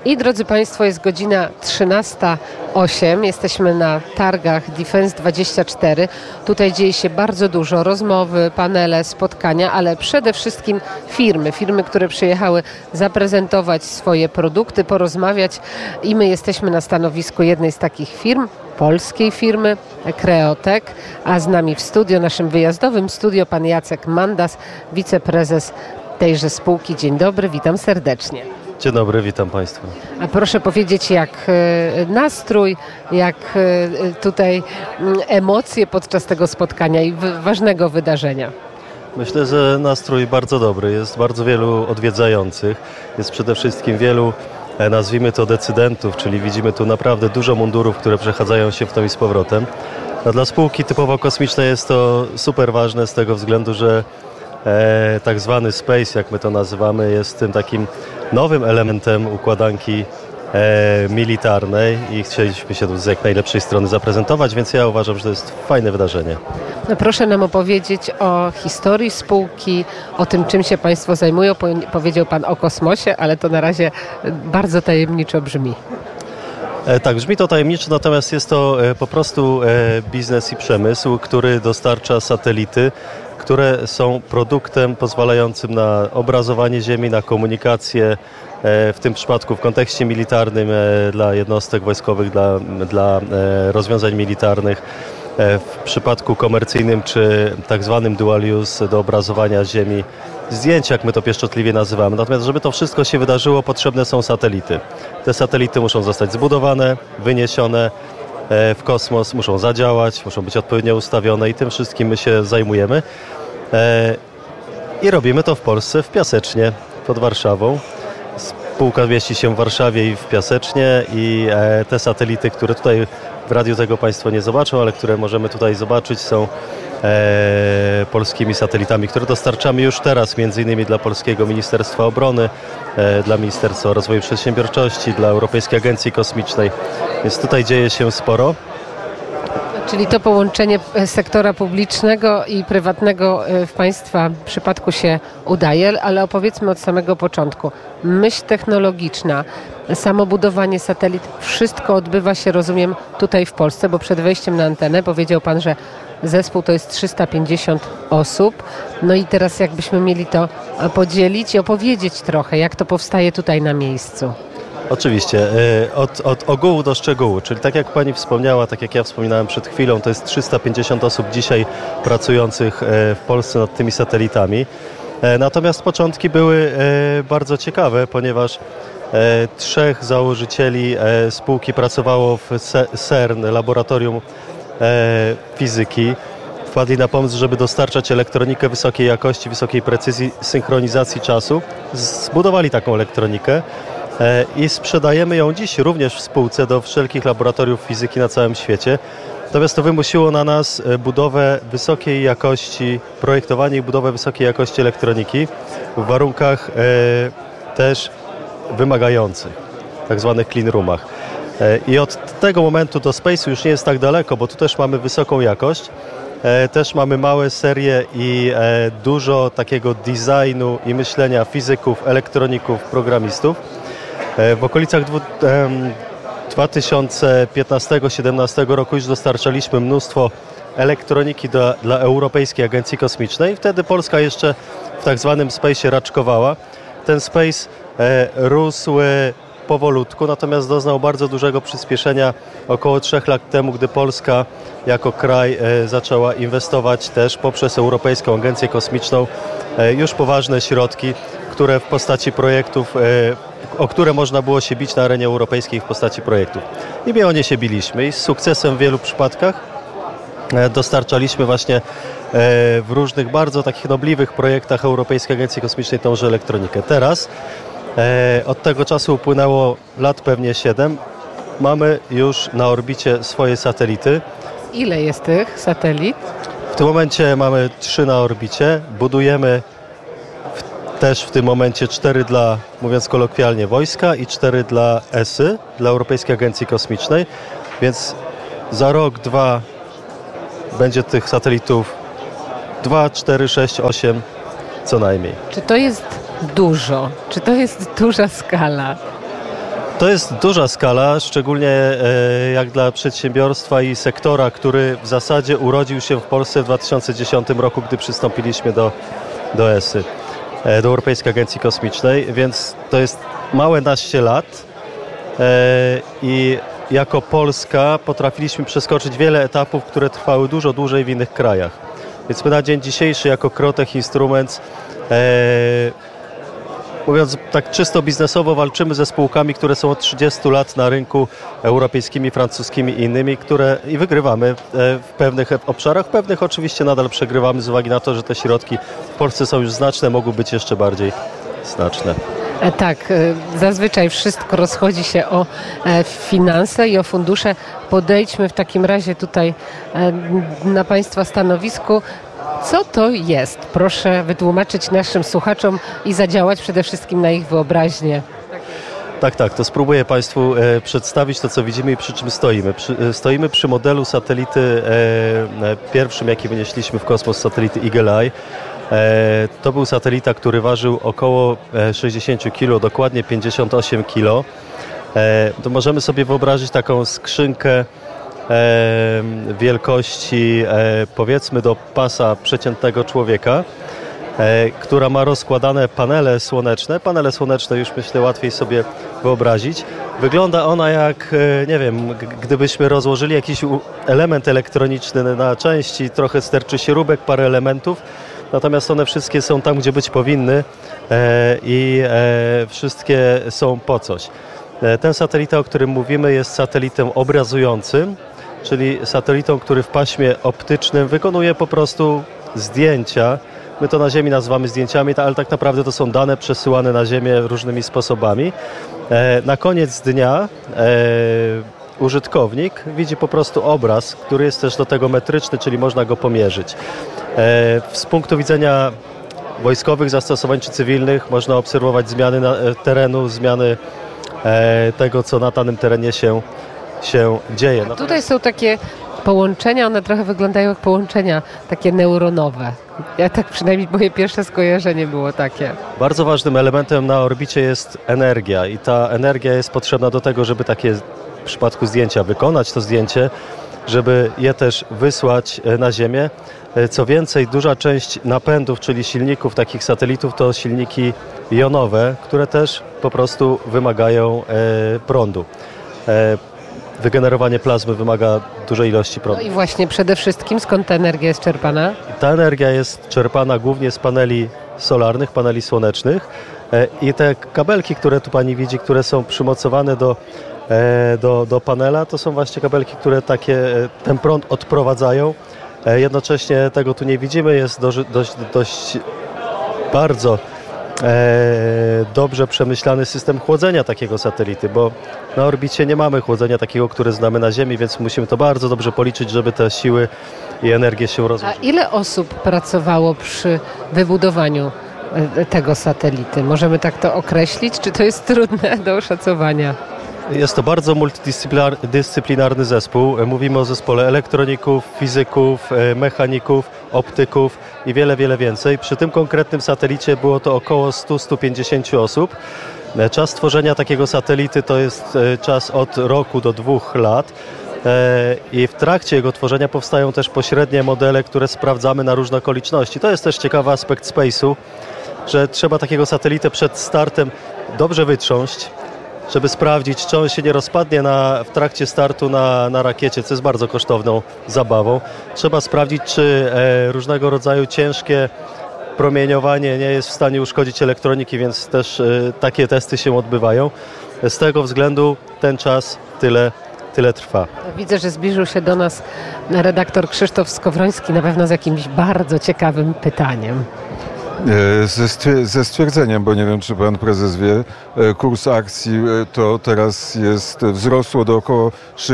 I drodzy Państwo, jest godzina 13:08. Jesteśmy na targach Defense 24. Tutaj dzieje się bardzo dużo. Rozmowy, panele, spotkania, ale przede wszystkim firmy, które przyjechały zaprezentować swoje produkty, porozmawiać. I my jesteśmy na stanowisku jednej z takich firm, polskiej firmy Creotech, a z nami w studio, naszym wyjazdowym studio, pan Jacek Mandas, wiceprezes tejże spółki. Dzień dobry, witam serdecznie. Dzień dobry, witam Państwa. A proszę powiedzieć, jak nastrój, jak tutaj emocje podczas tego spotkania i ważnego wydarzenia? Myślę, że nastrój bardzo dobry. Jest bardzo wielu odwiedzających. Jest przede wszystkim wielu, nazwijmy to, decydentów, czyli widzimy tu naprawdę dużo mundurów, które przechadzają się w tą i z powrotem. A dla spółki typowo kosmicznej jest to super ważne z tego względu, że tak zwany space, jak my to nazywamy, jest tym takim nowym elementem układanki militarnej i chcieliśmy się tu z jak najlepszej strony zaprezentować, więc ja uważam, że to jest fajne wydarzenie. No proszę nam opowiedzieć o historii spółki, o tym, czym się Państwo zajmują. Powiedział Pan o kosmosie, ale to na razie bardzo tajemniczo brzmi. Tak, brzmi to tajemniczo, natomiast jest to po prostu biznes i przemysł, który dostarcza satelity, które są produktem pozwalającym na obrazowanie Ziemi, na komunikację, w tym przypadku w kontekście militarnym dla jednostek wojskowych, dla rozwiązań militarnych, w przypadku komercyjnym czy tak zwanym dual use do obrazowania Ziemi, zdjęć, jak my to pieszczotliwie nazywamy. Natomiast żeby to wszystko się wydarzyło, potrzebne są satelity. Te satelity muszą zostać zbudowane, wyniesione w kosmos, muszą zadziałać, muszą być odpowiednio ustawione i tym wszystkim my się zajmujemy. I robimy to w Polsce, w Piasecznie, pod Warszawą. Spółka mieści się w Warszawie i w Piasecznie i te satelity, które tutaj w radiu tego Państwo nie zobaczą, ale które możemy tutaj zobaczyć, są polskimi satelitami, które dostarczamy już teraz, między innymi dla Polskiego Ministerstwa Obrony, dla Ministerstwa Rozwoju Przedsiębiorczości, dla Europejskiej Agencji Kosmicznej. Więc tutaj dzieje się sporo. Czyli to połączenie sektora publicznego i prywatnego w Państwa przypadku się udaje, ale opowiedzmy od samego początku. Myśl technologiczna, samo budowanie satelit, wszystko odbywa się, rozumiem, tutaj w Polsce, bo przed wejściem na antenę powiedział Pan, że zespół to jest 350 osób. No i teraz jakbyśmy mieli to podzielić i opowiedzieć trochę, jak to powstaje tutaj na miejscu. Oczywiście, od ogółu do szczegółu, czyli tak jak Pani wspomniała, tak jak ja wspominałem przed chwilą, to jest 350 osób dzisiaj pracujących w Polsce nad tymi satelitami. Natomiast początki były bardzo ciekawe, ponieważ 3 założycieli spółki pracowało w CERN, laboratorium fizyki. Wpadli na pomysł, żeby dostarczać elektronikę wysokiej jakości, wysokiej precyzji, synchronizacji czasu. Zbudowali taką elektronikę i sprzedajemy ją dziś również w spółce do wszelkich laboratoriów fizyki na całym świecie. Natomiast to wymusiło na nas budowę wysokiej jakości, projektowanie i budowę wysokiej jakości elektroniki w warunkach też wymagających, tak zwanych clean roomach. I od tego momentu do Space'u już nie jest tak daleko, bo tu też mamy wysoką jakość, też mamy małe serie i dużo takiego designu i myślenia fizyków, elektroników, programistów. W okolicach 2015-2017 roku już dostarczaliśmy mnóstwo elektroniki dla Europejskiej Agencji Kosmicznej. Wtedy Polska jeszcze w tak zwanym Space'ie raczkowała. Ten Space rósł powolutku, natomiast doznał bardzo dużego przyspieszenia około 3 lat temu, gdy Polska jako kraj zaczęła inwestować też poprzez Europejską Agencję Kosmiczną już poważne środki, które w postaci projektów, o które można było się bić na arenie europejskiej w postaci projektów. I my o nie się biliśmy i z sukcesem w wielu przypadkach dostarczaliśmy właśnie w różnych bardzo takich nobliwych projektach Europejskiej Agencji Kosmicznej tąże elektronikę. Teraz od tego czasu upłynęło lat pewnie 7. Mamy już na orbicie swoje satelity. Ile jest tych satelit? W tym momencie mamy 3 na orbicie. Budujemy też w tym momencie 4 dla, mówiąc kolokwialnie, wojska i 4 dla ESY, dla Europejskiej Agencji Kosmicznej. Więc za rok, 2 będzie tych satelitów 2, 4, 6, 8 co najmniej. Czy to jest dużo? Czy to jest duża skala? To jest duża skala, szczególnie jak dla przedsiębiorstwa i sektora, który w zasadzie urodził się w Polsce w 2010 roku, gdy przystąpiliśmy do ESY, do Europejskiej Agencji Kosmicznej, więc to jest małe naście lat i jako Polska potrafiliśmy przeskoczyć wiele etapów, które trwały dużo dłużej w innych krajach. Więc my na dzień dzisiejszy jako Krotech Instruments, mówiąc tak czysto biznesowo, walczymy ze spółkami, które są od 30 lat na rynku, europejskimi, francuskimi i innymi, i wygrywamy w pewnych obszarach. W pewnych oczywiście nadal przegrywamy z uwagi na to, że te środki w Polsce są już znaczne, mogą być jeszcze bardziej znaczne. Tak, zazwyczaj wszystko rozchodzi się o finanse i o fundusze. Podejdźmy w takim razie tutaj na Państwa stanowisku. Co to jest? Proszę wytłumaczyć naszym słuchaczom i zadziałać przede wszystkim na ich wyobraźnię. Tak, to spróbuję Państwu przedstawić to, co widzimy i przy czym stoimy. Stoimy przy modelu satelity pierwszym, jaki wynieśliśmy w kosmos, satelity Eagle Eye. To był satelita, który ważył około 60 kg, dokładnie 58 kg. To możemy sobie wyobrazić taką skrzynkę wielkości powiedzmy do pasa przeciętnego człowieka, która ma rozkładane panele słoneczne. Panele słoneczne już myślę łatwiej sobie wyobrazić. Wygląda ona jak, nie wiem, gdybyśmy rozłożyli jakiś element elektroniczny na części, trochę sterczy śrubek, parę elementów, natomiast one wszystkie są tam, gdzie być powinny i wszystkie są po coś. Ten satelita, o którym mówimy, jest satelitem obrazującym, czyli satelitą, który w paśmie optycznym wykonuje po prostu zdjęcia. My to na Ziemi nazywamy zdjęciami, ale tak naprawdę to są dane przesyłane na Ziemię różnymi sposobami. Na koniec dnia użytkownik widzi po prostu obraz, który jest też do tego metryczny, czyli można go pomierzyć. Z punktu widzenia wojskowych zastosowań czy cywilnych można obserwować zmiany terenu, zmiany tego, co na danym terenie się dzieje. A tutaj są takie połączenia, one trochę wyglądają jak połączenia takie neuronowe. Ja tak przynajmniej moje pierwsze skojarzenie było takie. Bardzo ważnym elementem na orbicie jest energia i ta energia jest potrzebna do tego, żeby takie w przypadku zdjęcia wykonać to zdjęcie, żeby je też wysłać na Ziemię. Co więcej, duża część napędów, czyli silników takich satelitów to silniki jonowe, które też po prostu wymagają prądu. Wygenerowanie plazmy wymaga dużej ilości prądu. No i właśnie przede wszystkim skąd ta energia jest czerpana? Ta energia jest czerpana głównie z paneli solarnych, paneli słonecznych i te kabelki, które tu Pani widzi, które są przymocowane do panela, to są właśnie kabelki, które ten prąd odprowadzają. Jednocześnie tego tu nie widzimy, jest dość bardzo dobrze przemyślany system chłodzenia takiego satelity, bo na orbicie nie mamy chłodzenia takiego, które znamy na Ziemi, więc musimy to bardzo dobrze policzyć, żeby te siły i energię się rozłożyły. A ile osób pracowało przy wybudowaniu tego satelity? Możemy tak to określić, czy to jest trudne do oszacowania? Jest to bardzo multidyscyplinarny zespół. Mówimy o zespole elektroników, fizyków, mechaników, optyków i wiele, wiele więcej. Przy tym konkretnym satelicie było to około 100-150 osób. Czas tworzenia takiego satelity to jest czas od roku do 2 lat. I w trakcie jego tworzenia powstają też pośrednie modele, które sprawdzamy na różne okoliczności. To jest też ciekawy aspekt Space'u, że trzeba takiego satelitę przed startem dobrze wytrząść, żeby sprawdzić, czy on się nie rozpadnie w trakcie startu na rakiecie, co jest bardzo kosztowną zabawą. Trzeba sprawdzić, czy różnego rodzaju ciężkie promieniowanie nie jest w stanie uszkodzić elektroniki, więc też takie testy się odbywają. Z tego względu ten czas tyle trwa. Widzę, że zbliżył się do nas redaktor Krzysztof Skowroński, na pewno z jakimś bardzo ciekawym pytaniem. Ze stwierdzeniem, bo nie wiem, czy pan prezes wie, kurs akcji to teraz wzrosło do około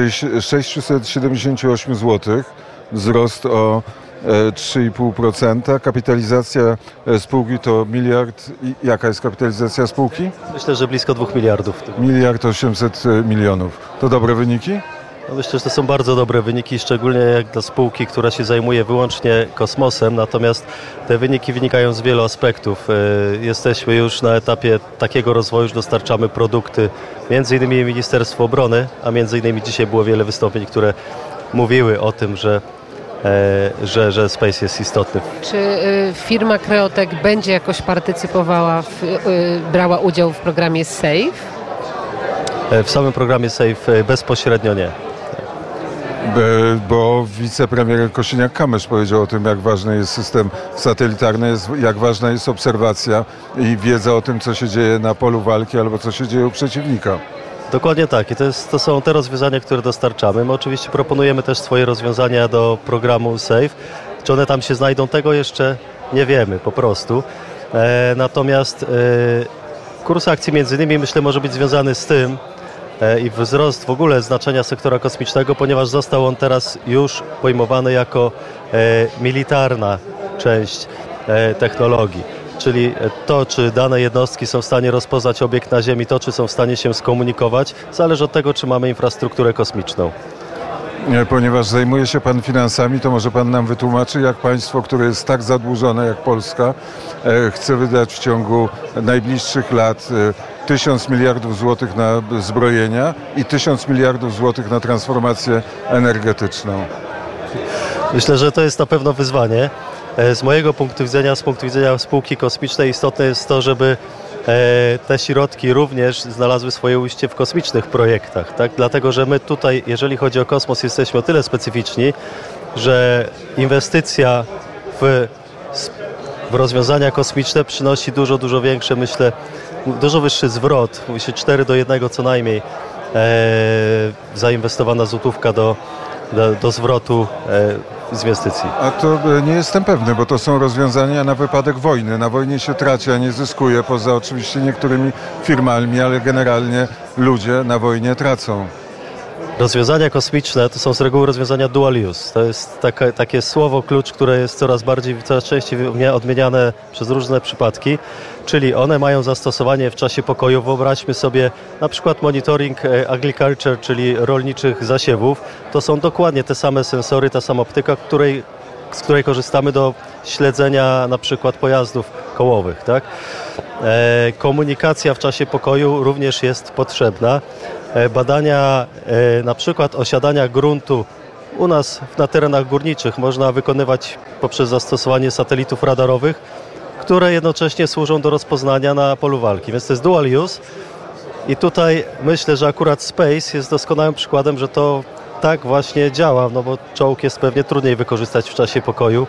678 zł, wzrost o 3,5%. Kapitalizacja spółki to miliard. Jaka jest kapitalizacja spółki? Myślę, że blisko 2 miliardów. 1 800 000 000. To dobre wyniki? No myślę, że to są bardzo dobre wyniki, szczególnie jak dla spółki, która się zajmuje wyłącznie kosmosem, natomiast te wyniki wynikają z wielu aspektów. Jesteśmy już na etapie takiego rozwoju, że dostarczamy produkty, między innymi Ministerstwo Obrony, a między innymi dzisiaj było wiele wystąpień, które mówiły o tym, że space jest istotny. Czy firma Creotech będzie jakoś partycypowała, brała udział w programie SAFE? W samym programie SAFE bezpośrednio nie. Bo wicepremier Kosiniak-Kamysz powiedział o tym, jak ważny jest system satelitarny, jak ważna jest obserwacja i wiedza o tym, co się dzieje na polu walki albo co się dzieje u przeciwnika. Dokładnie tak i to są te rozwiązania, które dostarczamy. My oczywiście proponujemy też swoje rozwiązania do programu SAFE. Czy one tam się znajdą, tego jeszcze nie wiemy po prostu. Natomiast kurs akcji między innymi myślę może być związany z tym i wzrost w ogóle znaczenia sektora kosmicznego, ponieważ został on teraz już pojmowany jako militarna część technologii. Czyli to, czy dane jednostki są w stanie rozpoznać obiekt na Ziemi, to, czy są w stanie się skomunikować, zależy od tego, czy mamy infrastrukturę kosmiczną. Ponieważ zajmuje się Pan finansami, to może Pan nam wytłumaczy, jak państwo, które jest tak zadłużone jak Polska, chce wydać w ciągu najbliższych lat 1000 miliardów złotych na zbrojenia i 1000 miliardów złotych na transformację energetyczną. Myślę, że to jest na pewno wyzwanie. Z mojego punktu widzenia, z punktu widzenia spółki kosmicznej istotne jest to, żeby te środki również znalazły swoje ujście w kosmicznych projektach, tak? Dlatego, że my tutaj, jeżeli chodzi o kosmos, jesteśmy o tyle specyficzni, że inwestycja w rozwiązania kosmiczne przynosi dużo większe, myślę, dużo wyższy zwrot, mówi się 4:1 co najmniej zainwestowana złotówka do zwrotu z inwestycji. A to nie jestem pewny, bo to są rozwiązania na wypadek wojny. Na wojnie się traci, a nie zyskuje, poza oczywiście niektórymi firmami, ale generalnie ludzie na wojnie tracą. Rozwiązania kosmiczne to są z reguły rozwiązania dual use. To jest takie słowo klucz, które jest coraz częściej odmieniane przez różne przypadki, czyli one mają zastosowanie w czasie pokoju. Wyobraźmy sobie na przykład monitoring agriculture, czyli rolniczych zasiewów. To są dokładnie te same sensory, ta sama optyka, z której korzystamy do śledzenia na przykład pojazdów kołowych, tak? Komunikacja w czasie pokoju również jest potrzebna. Badania na przykład osiadania gruntu u nas na terenach górniczych można wykonywać poprzez zastosowanie satelitów radarowych, które jednocześnie służą do rozpoznania na polu walki. Więc to jest dual use i tutaj myślę, że akurat space jest doskonałym przykładem, że to tak właśnie działa, no bo czołg jest pewnie trudniej wykorzystać w czasie pokoju,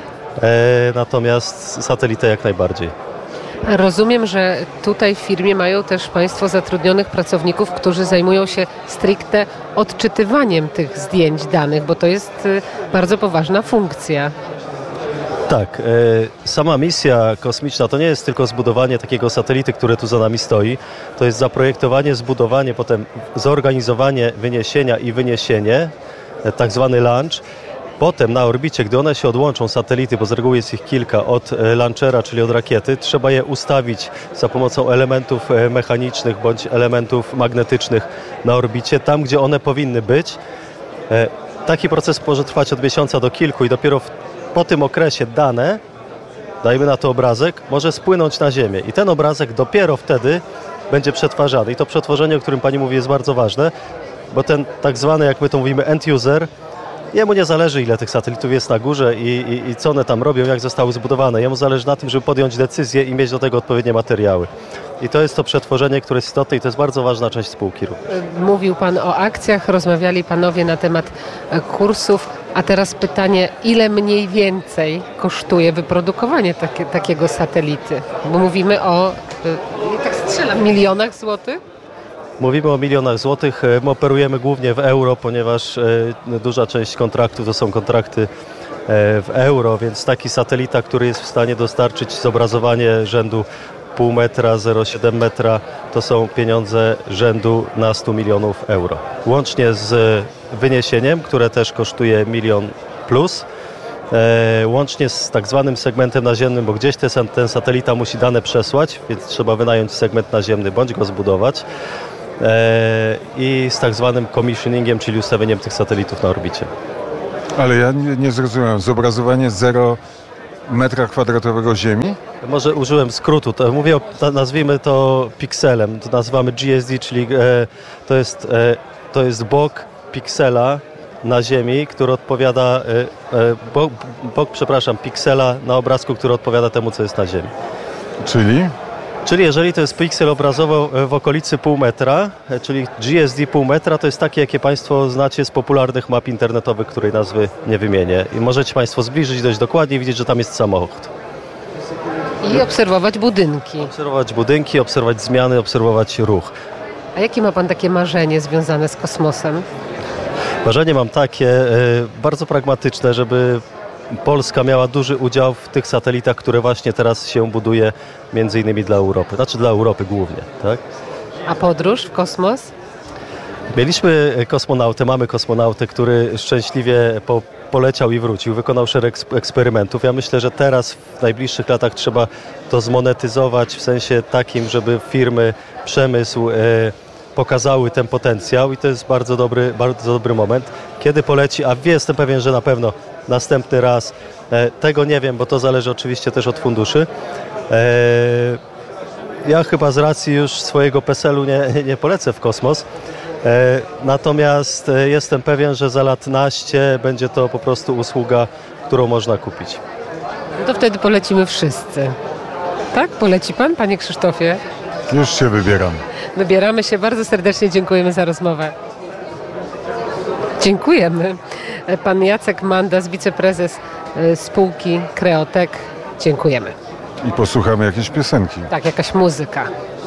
natomiast satelitę jak najbardziej. Rozumiem, że tutaj w firmie mają też Państwo zatrudnionych pracowników, którzy zajmują się stricte odczytywaniem tych zdjęć danych, bo to jest bardzo poważna funkcja. Tak, sama misja kosmiczna to nie jest tylko zbudowanie takiego satelity, który tu za nami stoi. To jest zaprojektowanie, zbudowanie, potem zorganizowanie wyniesienia i wyniesienie, tak zwany launch. Potem na orbicie, gdy one się odłączą, satelity, bo z reguły jest ich kilka, od launchera, czyli od rakiety, trzeba je ustawić za pomocą elementów mechanicznych bądź elementów magnetycznych na orbicie, tam gdzie one powinny być. Taki proces może trwać od miesiąca do kilku i dopiero po tym okresie dane, dajmy na to obrazek, może spłynąć na Ziemię i ten obrazek dopiero wtedy będzie przetwarzany. I to przetworzenie, o którym Pani mówi, jest bardzo ważne, bo ten tak zwany, jak my to mówimy, end user, jemu nie zależy, ile tych satelitów jest na górze i co one tam robią, jak zostały zbudowane. Jemu zależy na tym, żeby podjąć decyzję i mieć do tego odpowiednie materiały. I to jest to przetworzenie, które jest istotne i to jest bardzo ważna część spółki również. Mówił Pan o akcjach, rozmawiali Panowie na temat kursów, a teraz pytanie, ile mniej więcej kosztuje wyprodukowanie takiego satelity? Bo mówimy o, tak strzelam, milionach złotych? Mówimy o milionach złotych, my operujemy głównie w euro, ponieważ duża część kontraktów to są kontrakty w euro, więc taki satelita, który jest w stanie dostarczyć zobrazowanie rzędu 0,5 metra, 0,7 metra, to są pieniądze rzędu na 100 milionów euro. Łącznie z wyniesieniem, które też kosztuje 1 milion plus, łącznie z tak zwanym segmentem naziemnym, bo gdzieś ten satelita musi dane przesłać, więc trzeba wynająć segment naziemny bądź go zbudować. i z tak zwanym commissioningiem, czyli ustawieniem tych satelitów na orbicie. Ale ja nie zrozumiałem. Zobrazowanie 0 metra kwadratowego Ziemi? Może użyłem skrótu, mówię, nazwijmy to pikselem, to nazywamy GSD, czyli to jest bok piksela na Ziemi, który odpowiada, piksela na obrazku, który odpowiada temu, co jest na Ziemi. Czyli jeżeli to jest piksel obrazowo w okolicy pół metra, czyli GSD pół metra, to jest takie, jakie Państwo znacie z popularnych map internetowych, której nazwy nie wymienię. I możecie Państwo zbliżyć dość dokładnie i widzieć, że tam jest samochód. I obserwować budynki. Obserwować zmiany, obserwować ruch. A jakie ma Pan takie marzenie związane z kosmosem? Marzenie mam takie bardzo pragmatyczne, żeby Polska miała duży udział w tych satelitach, które właśnie teraz się buduje między innymi dla Europy. Znaczy dla Europy głównie, tak? A podróż w kosmos? Mieliśmy kosmonautę, mamy kosmonautę, który szczęśliwie poleciał i wrócił, wykonał szereg eksperymentów. Ja myślę, że teraz w najbliższych latach trzeba to zmonetyzować w sensie takim, żeby firmy, przemysł pokazały ten potencjał i to jest bardzo dobry moment. Kiedy poleci, a jestem pewien, że na pewno następny raz, tego nie wiem, bo to zależy oczywiście też od funduszy. Ja chyba z racji już swojego PESEL-u nie polecę w kosmos, natomiast jestem pewien, że za lat naście będzie to po prostu usługa, którą można kupić. No to wtedy polecimy wszyscy. Tak? Poleci Pan, Panie Krzysztofie? Już się wybieram. Wybieramy się. Bardzo serdecznie dziękujemy za rozmowę. Dziękujemy. Pan Jacek Mandas, wiceprezes spółki Kreotek. Dziękujemy. I posłuchamy jakiejś piosenki. Tak, jakaś muzyka.